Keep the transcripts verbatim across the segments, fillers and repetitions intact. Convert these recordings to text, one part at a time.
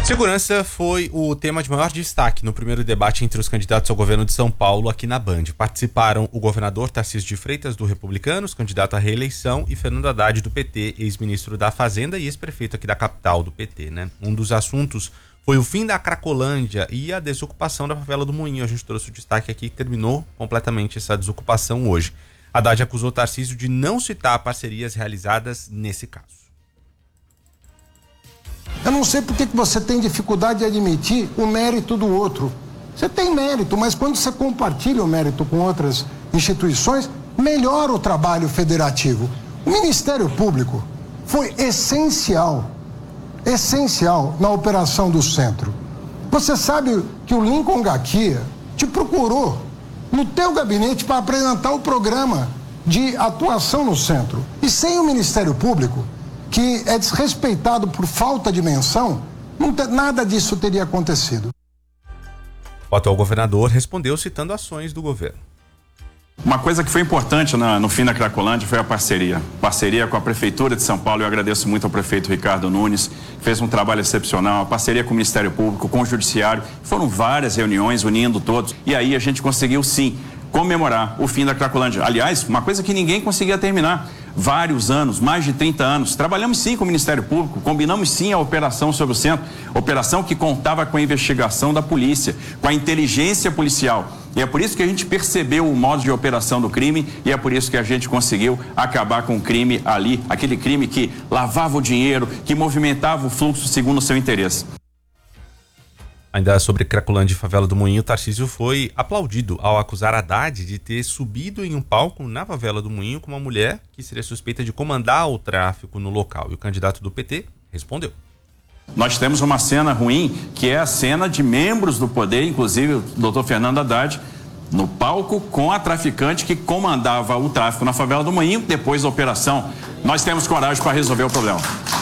Segurança foi o tema de maior destaque no primeiro debate entre os candidatos ao governo de São Paulo aqui na Band. Participaram o governador Tarcísio de Freitas, do Republicanos, candidato à reeleição, e Fernando Haddad, do P T, ex-ministro da Fazenda e ex-prefeito aqui da capital do P T, né? Um dos assuntos foi o fim da Cracolândia e a desocupação da favela do Moinho. A gente trouxe o destaque aqui que terminou completamente essa desocupação hoje. Haddad acusou Tarcísio de não citar parcerias realizadas nesse caso. Eu não sei por que você tem dificuldade de admitir o mérito do outro. Você tem mérito, mas quando você compartilha o mérito com outras instituições, melhora o trabalho federativo. O Ministério Público foi essencial, essencial na operação do centro. Você sabe que o Lincoln Gaquia te procurou no teu gabinete para apresentar o programa de atuação no centro. E sem o Ministério Público, que é desrespeitado por falta de menção, não te, nada disso teria acontecido. O atual governador respondeu citando ações do governo. Uma coisa que foi importante na, no fim da Cracolândia foi a parceria. Parceria com a Prefeitura de São Paulo. Eu agradeço muito ao prefeito Ricardo Nunes, que fez um trabalho excepcional. A parceria com o Ministério Público, com o Judiciário. Foram várias reuniões unindo todos. E aí a gente conseguiu, sim, comemorar o fim da Cracolândia. Aliás, uma coisa que ninguém conseguia terminar. Vários anos, mais de trinta anos. Trabalhamos sim com o Ministério Público, combinamos sim a operação sobre o centro, operação que contava com a investigação da polícia, com a inteligência policial. E é por isso que a gente percebeu o modo de operação do crime e é por isso que a gente conseguiu acabar com o crime ali, aquele crime que lavava o dinheiro, que movimentava o fluxo segundo o seu interesse. Ainda sobre Cracolândia e favela do Moinho, Tarcísio foi aplaudido ao acusar Haddad de ter subido em um palco na favela do Moinho com uma mulher que seria suspeita de comandar o tráfico no local. E o candidato do P T respondeu. Nós temos uma cena ruim, que é a cena de membros do poder, inclusive o doutor Fernando Haddad, no palco com a traficante que comandava o tráfico na favela do Moinho depois da operação. Nós temos coragem para resolver o problema.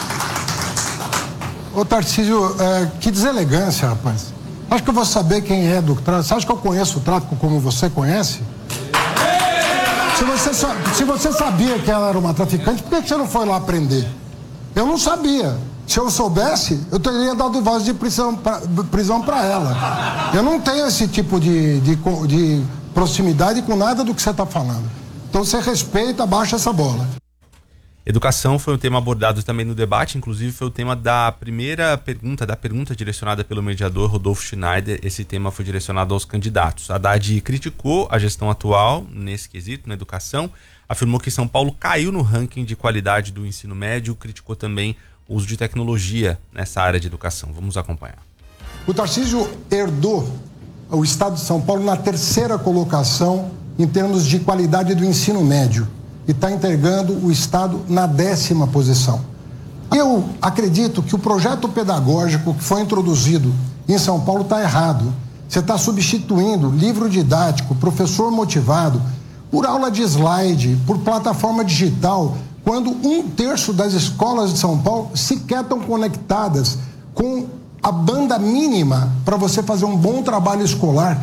Ô Tarcísio, é, que deselegância, rapaz. Acho que eu vou saber quem é do tráfico. Você acha que eu conheço o tráfico como você conhece? Se você, se você sabia que ela era uma traficante, por que você não foi lá prender? Eu não sabia. Se eu soubesse, eu teria dado voz de prisão pra, prisão para ela. Eu não tenho esse tipo de, de, de proximidade com nada do que você está falando. Então você respeita, abaixa essa bola. Educação foi um tema abordado também no debate, inclusive foi o tema da primeira pergunta, da pergunta direcionada pelo mediador Rodolfo Schneider. Esse tema foi direcionado aos candidatos. Haddad criticou a gestão atual nesse quesito, na educação, afirmou que São Paulo caiu no ranking de qualidade do ensino médio, criticou também o uso de tecnologia nessa área de educação. Vamos acompanhar. O Tarcísio herdou o estado de São Paulo na terceira colocação em termos de qualidade do ensino médio. E está entregando o Estado na décima posição. Eu acredito que o projeto pedagógico que foi introduzido em São Paulo está errado. Você está substituindo livro didático, professor motivado, por aula de slide, por plataforma digital, quando um terço das escolas de São Paulo sequer estão conectadas com a banda mínima para você fazer um bom trabalho escolar.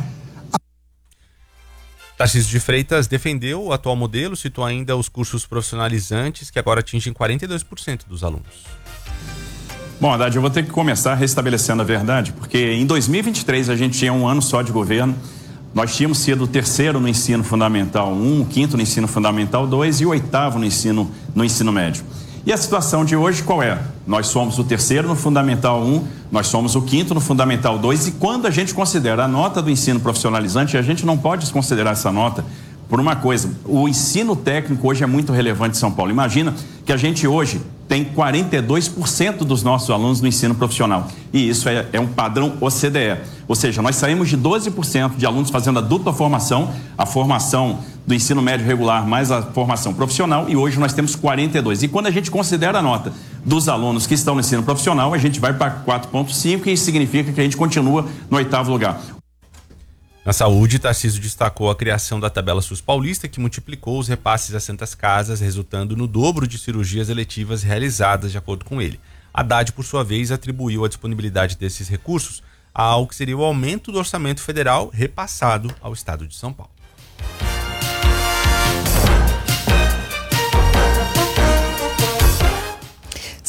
Tarcísio de Freitas defendeu o atual modelo, citou ainda os cursos profissionalizantes que agora atingem quarenta e dois por cento dos alunos. Bom, Haddad, eu vou ter que começar restabelecendo a verdade, porque em dois mil e vinte e três a gente tinha um ano só de governo, nós tínhamos sido o terceiro no ensino fundamental um, o quinto no ensino fundamental dois e o oitavo no ensino, no ensino médio. E a situação de hoje qual é? Nós somos o terceiro no Fundamental um, nós somos o quinto no Fundamental dois, e quando a gente considera a nota do ensino profissionalizante, a gente não pode desconsiderar essa nota por uma coisa: o ensino técnico hoje é muito relevante em São Paulo. Imagina que a gente hoje tem quarenta e dois por cento dos nossos alunos no ensino profissional, e isso é, é um padrão O C D E, ou seja, nós saímos de doze por cento de alunos fazendo a dupla formação, a formação do ensino médio regular mais a formação profissional, e hoje nós temos quarenta e dois. E quando a gente considera a nota dos alunos que estão no ensino profissional, a gente vai para quatro ponto cinco, e isso significa que a gente continua no oitavo lugar. Na saúde, Tarcísio destacou a criação da tabela SUS paulista, que multiplicou os repasses às santas casas, resultando no dobro de cirurgias eletivas realizadas, de acordo com ele. Haddad, por sua vez, atribuiu a disponibilidade desses recursos ao que seria o aumento do orçamento federal repassado ao estado de São Paulo.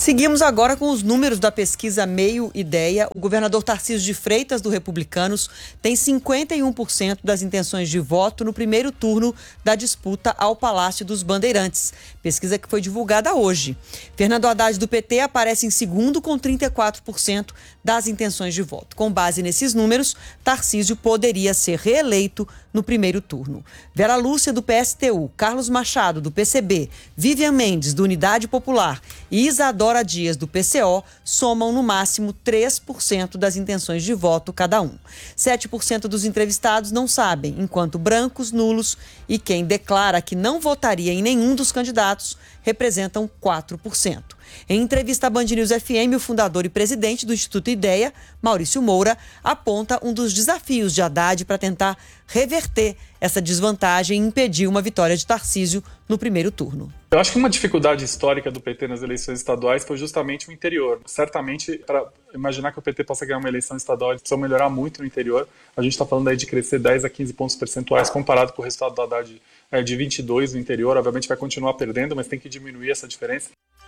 Seguimos agora com os números da pesquisa Meio Ideia. O governador Tarcísio de Freitas, do Republicanos, tem cinquenta e um por cento das intenções de voto no primeiro turno da disputa ao Palácio dos Bandeirantes. Pesquisa que foi divulgada hoje. Fernando Haddad, do P T, aparece em segundo com trinta e quatro por cento das intenções de voto. Com base nesses números, Tarcísio poderia ser reeleito no primeiro turno. Vera Lúcia, do P S T U, Carlos Machado, do P C B, Vivian Mendes, do Unidade Popular e Isadora Dias, do P C O, somam no máximo três por cento das intenções de voto cada um. sete por cento dos entrevistados não sabem, enquanto brancos, nulos e quem declara que não votaria em nenhum dos candidatos representam quatro por cento. Em entrevista à Band News F M, o fundador e presidente do Instituto Ideia, Maurício Moura, aponta um dos desafios de Haddad para tentar reverter essa desvantagem e impedir uma vitória de Tarcísio no primeiro turno. Eu acho que uma dificuldade histórica do P T nas eleições estaduais foi justamente o interior. Certamente, para imaginar que o P T possa ganhar uma eleição estadual, eles precisam melhorar muito no interior. A gente está falando aí de crescer dez a quinze pontos percentuais comparado com o resultado do Haddad é, de vinte e dois no interior. Obviamente vai continuar perdendo, mas tem que diminuir essa diferença.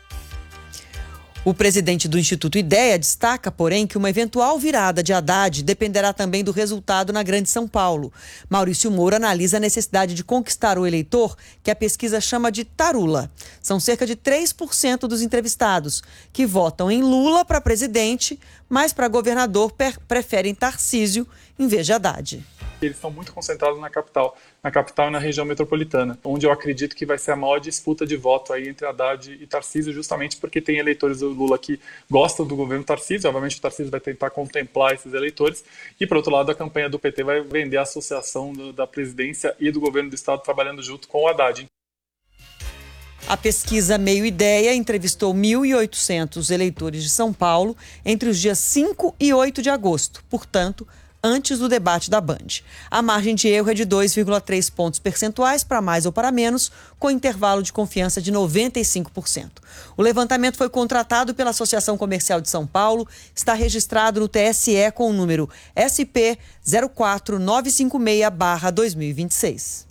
O presidente do Instituto Ideia destaca, porém, que uma eventual virada de Haddad dependerá também do resultado na Grande São Paulo. Maurício Moura analisa a necessidade de conquistar o eleitor, que a pesquisa chama de tarula. São cerca de três por cento dos entrevistados que votam em Lula para presidente, mas para governador preferem Tarcísio em vez de Haddad. Eles estão muito concentrados na capital, na capital e na região metropolitana, onde eu acredito que vai ser a maior disputa de voto aí entre Haddad e Tarcísio, justamente porque tem eleitores do Lula que gostam do governo Tarcísio. Obviamente o Tarcísio vai tentar contemplar esses eleitores e, por outro lado, a campanha do P T vai vender a associação do, da presidência e do governo do estado trabalhando junto com o Haddad. A pesquisa Meio Ideia entrevistou mil e oitocentos eleitores de São Paulo entre os dias cinco e oito de agosto, portanto, antes do debate da Band. A margem de erro é de dois vírgula três pontos percentuais para mais ou para menos, com intervalo de confiança de noventa e cinco por cento. O levantamento foi contratado pela Associação Comercial de São Paulo, está registrado no T S E com o número S P zero quatro nove cinco seis barra dois mil e vinte e seis.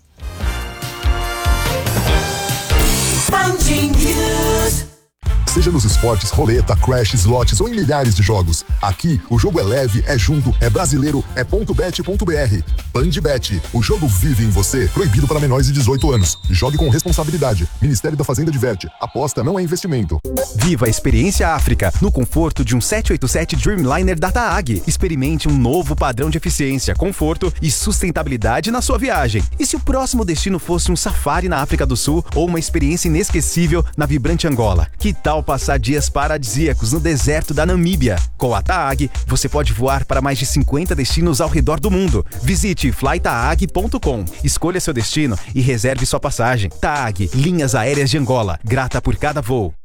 Seja nos esportes, roleta, crash, slots ou em milhares de jogos. Aqui, o jogo é leve, é junto, é brasileiro, é ponto bet ponto b r. BandBet, o jogo vive em você. Proibido para menores de dezoito anos. Jogue com responsabilidade. Ministério da Fazenda diverte. Aposta não é investimento. Viva a experiência África no conforto de um sete oito sete Dreamliner da TAG. Experimente um novo padrão de eficiência, conforto e sustentabilidade na sua viagem. E se o próximo destino fosse um safari na África do Sul ou uma experiência inesquecível na vibrante Angola? Que tal passar dias paradisíacos no deserto da Namíbia? Com a TAG, você pode voar para mais de cinquenta destinos ao redor do mundo. Visite fly taag ponto com, escolha seu destino e reserve sua passagem. TAG, Linhas Aéreas de Angola, grata por cada voo.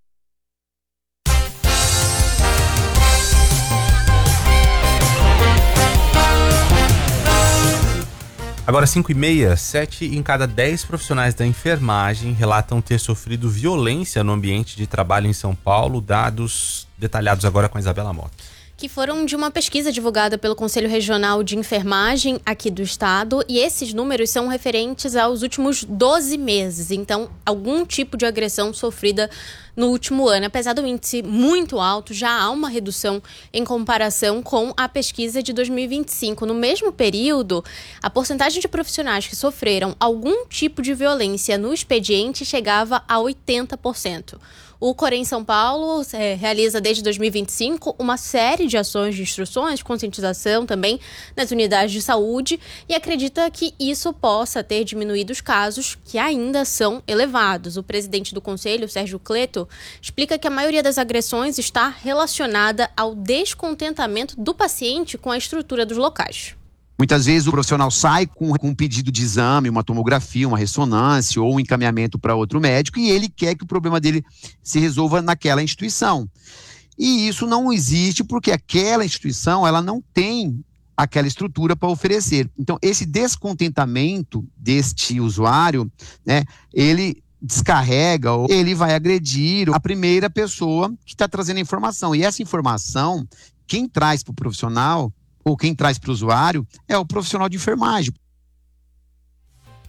Agora cinco e meia, sete em cada dez profissionais da enfermagem relatam ter sofrido violência no ambiente de trabalho em São Paulo. Dados detalhados agora com a Isabela Mota. Que foram de uma pesquisa divulgada pelo Conselho Regional de Enfermagem aqui do estado, e esses números são referentes aos últimos doze meses, então algum tipo de agressão sofrida no último ano. Apesar do índice muito alto, já há uma redução em comparação com a pesquisa de dois mil e vinte e cinco. No mesmo período, a porcentagem de profissionais que sofreram algum tipo de violência no expediente chegava a oitenta por cento. O Corém São Paulo é, realiza desde dois mil e vinte e cinco uma série de ações de instruções, de conscientização também nas unidades de saúde e acredita que isso possa ter diminuído os casos que ainda são elevados. O presidente do Conselho, Sérgio Cleto, explica que a maioria das agressões está relacionada ao descontentamento do paciente com a estrutura dos locais. Muitas vezes o profissional sai com, com um pedido de exame, uma tomografia, uma ressonância ou um encaminhamento para outro médico e ele quer que o problema dele se resolva naquela instituição. E isso não existe porque aquela instituição ela não tem aquela estrutura para oferecer. Então, esse descontentamento deste usuário, né, ele descarrega ou ele vai agredir a primeira pessoa que está trazendo a informação. E essa informação, quem traz para o profissional ou quem traz para o usuário é o profissional de enfermagem.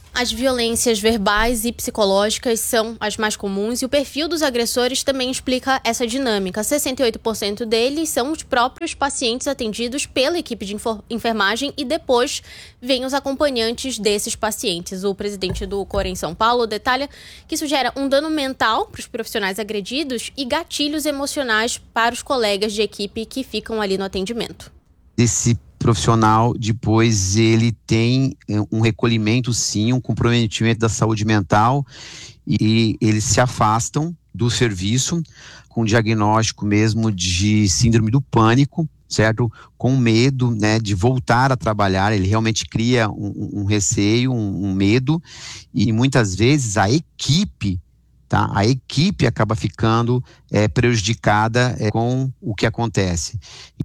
As violências verbais e psicológicas são as mais comuns e o perfil dos agressores também explica essa dinâmica. sessenta e oito por cento deles são os próprios pacientes atendidos pela equipe de enfermagem e depois vêm os acompanhantes desses pacientes. O presidente do Corém São Paulo detalha que isso gera um dano mental para os profissionais agredidos e gatilhos emocionais para os colegas de equipe que ficam ali no atendimento. Esse profissional, depois ele tem um recolhimento, sim, um comprometimento da saúde mental e eles se afastam do serviço com diagnóstico mesmo de síndrome do pânico, certo? Com medo, né, de voltar a trabalhar, ele realmente cria um, um receio, um, um medo e muitas vezes a equipe Tá? A equipe acaba ficando é, prejudicada é, com o que acontece.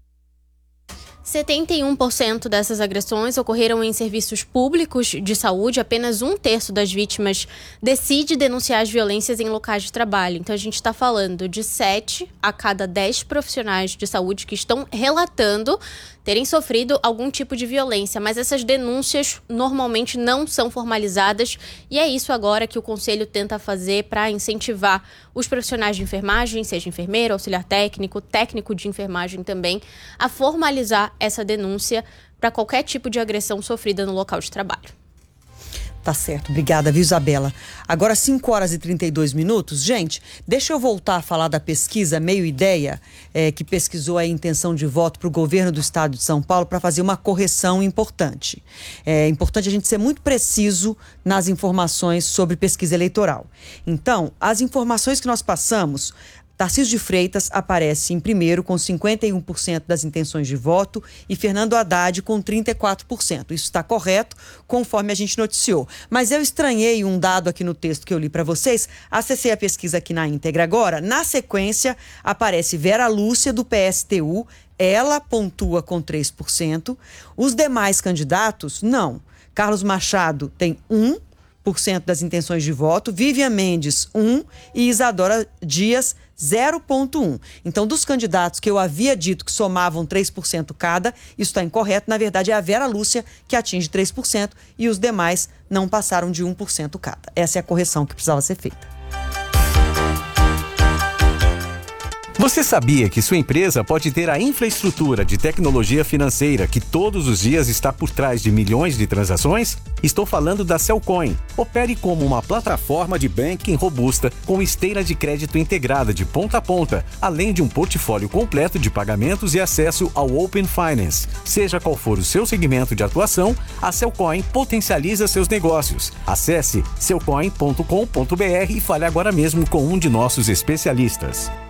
setenta e um por cento dessas agressões ocorreram em serviços públicos de saúde. Apenas um terço das vítimas decide denunciar as violências em locais de trabalho. Então, a gente está falando de sete a cada dez profissionais de saúde que estão relatando terem sofrido algum tipo de violência, mas essas denúncias normalmente não são formalizadas e é isso agora que o Conselho tenta fazer para incentivar os profissionais de enfermagem, seja enfermeiro, auxiliar técnico, técnico de enfermagem também, a formalizar essa denúncia para qualquer tipo de agressão sofrida no local de trabalho. Tá certo, obrigada, viu, Isabela? Agora, cinco horas e trinta e dois minutos. Gente, deixa eu voltar a falar da pesquisa Meio Ideia, é, que pesquisou a intenção de voto para o governo do estado de São Paulo para fazer uma correção importante. É importante a gente ser muito preciso nas informações sobre pesquisa eleitoral. Então, as informações que nós passamos, Tarcísio de Freitas aparece em primeiro com cinquenta e um por cento das intenções de voto e Fernando Haddad com trinta e quatro por cento. Isso está correto, conforme a gente noticiou. Mas eu estranhei um dado aqui no texto que eu li para vocês. Acessei a pesquisa aqui na íntegra agora. Na sequência, aparece Vera Lúcia, do P S T U. Ela pontua com três por cento. Os demais candidatos, não. Carlos Machado tem um por cento das intenções de voto, Vivian Mendes, um por cento e Isadora Dias, zero vírgula um por cento. Então, dos candidatos que eu havia dito que somavam três por cento cada, isso está incorreto. Na verdade, é a Vera Lúcia que atinge três por cento e os demais não passaram de um por cento cada. Essa é a correção que precisava ser feita. Você sabia que sua empresa pode ter a infraestrutura de tecnologia financeira que todos os dias está por trás de milhões de transações? Estou falando da Cellcoin. Opere como uma plataforma de banking robusta com esteira de crédito integrada de ponta a ponta, além de um portfólio completo de pagamentos e acesso ao Open Finance. Seja qual for o seu segmento de atuação, a Cellcoin potencializa seus negócios. Acesse cellcoin ponto com ponto br e fale agora mesmo com um de nossos especialistas.